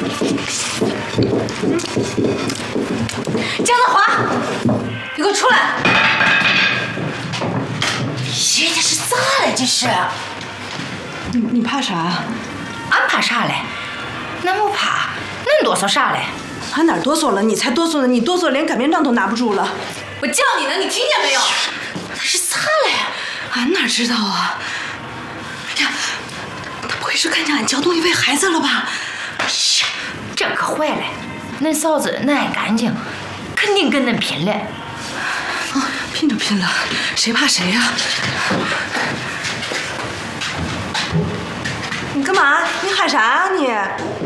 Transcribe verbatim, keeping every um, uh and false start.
江德华，你给我出来！爷，这是咋了？这是？ 你你怕啥？ 俺怕啥嘞？俺不怕，恁哆嗦啥嘞？ 俺哪哆嗦了？你才哆嗦呢！你哆嗦连擀面杖都拿不住了。 我叫你呢，你听见没有？这是咋嘞？ 俺哪知道啊？呀，他不会是看见俺教东一位孩子了吧？ 哎呀，这可坏了！恁嫂子恁爱干净，肯定跟恁拼了。 啊，拼就拼了，谁怕谁呀？你干嘛？你喊啥啊你？